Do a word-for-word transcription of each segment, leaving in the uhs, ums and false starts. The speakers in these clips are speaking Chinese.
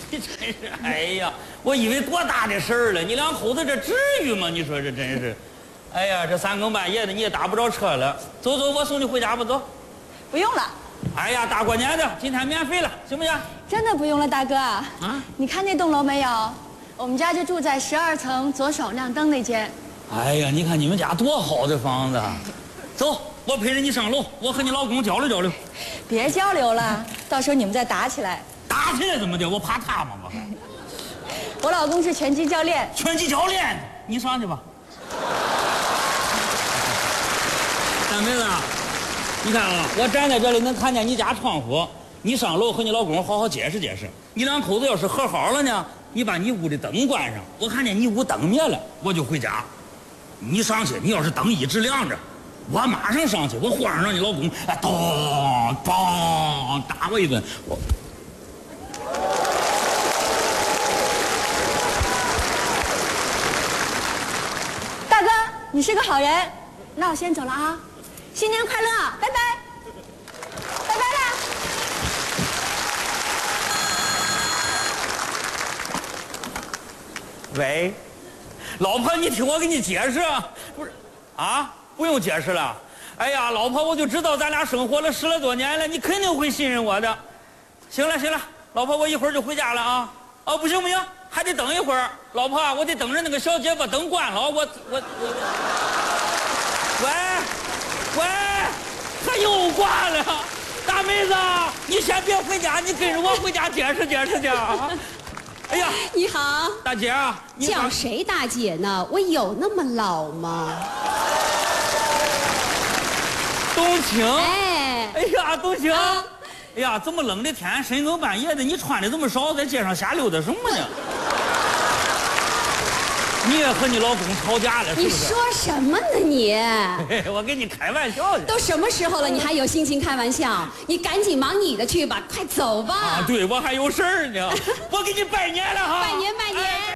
你真是，哎呀，我以为多大的事儿了，你两口子这至于吗？你说这真是，哎呀，这三更半夜的你也打不着车了，走走，我送你回家吧，走。 不用了。 哎呀，大过年的，今天免费了，行不行？ 真的不用了，大哥。啊，你看那栋楼没有？我们家就住在十二层左手亮灯那间。 哎呀，你看你们家多好的房子，走，我陪着你上楼，我和你老公交流交流。 别交流了，到时候你们再打起来。 打起来怎么的？我怕他吗？我还。 我老公是拳击教练。 拳击教练，你上去吧。大妹子，你看啊，我站在这里能看见你家窗户。你上楼和你老公好好解释解释。你两口子要是和好了呢，你把你屋的灯关上，我看见你屋灯灭了，我就回家。你上去，你要是灯一直亮着，我马上上去，我换上让你老公，哎，咚咚打我一顿，我。 大哥，你是个好人，那我先走了啊，新年快乐，拜拜，拜拜啦。 喂，老婆，你听我给你解释，不是，啊，不用解释了。哎呀，老婆，我就知道咱俩生活了十来多年了，你肯定会信任我的。行了行了，老婆，我一会儿就回家了啊。哦，不行不行，还得等一会儿。老婆，我得等着那个小姐把灯关了。我我我，喂喂，他又挂了。大妹子，你先别回家，你跟着我回家解释解释去啊。哎呀， 你好， 大姐啊，你叫谁大姐呢？我有那么老吗？ 冬青， 哎， 哎呀，冬青， 啊、 哎呀，这么冷的天，深更半夜的，你穿的这么少，在街上瞎溜达什么呢？你也和你老公吵架了，是不是？ 你说什么呢你？ 我跟你开玩笑去。 都什么时候了，你还有心情开玩笑？你赶紧忙你的去吧，快走吧。 啊，对，我还有事儿呢。我给你拜年了哈！ 拜年拜年。哎，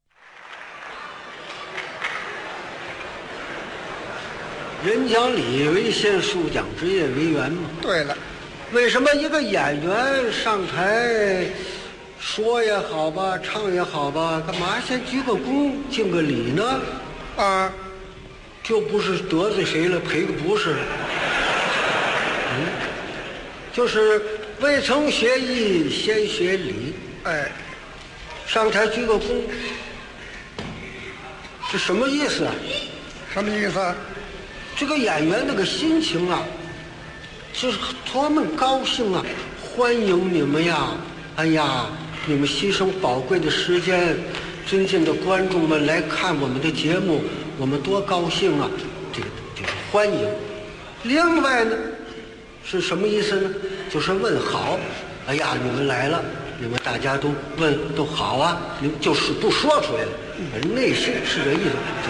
人讲礼为先，树讲职业为源嘛。 对了， 为什么一个演员上台说也好吧，唱也好吧，干嘛先鞠个躬敬个礼呢？ 啊， 就不是得罪谁了，赔个不是。嗯，就是未曾学艺先学礼。 哎， 上台鞠个躬，这什么意思啊？ 什么意思啊？ 这个演员那个心情啊，就是多么高兴啊！欢迎你们呀！哎呀，你们牺牲宝贵的时间，尊敬的观众们来看我们的节目，我们多高兴啊！这个就是欢迎。另外呢，是什么意思呢？就是问好。哎呀，你们来了，你们大家都问都好啊，你们就是不说出来了，内心是这意思。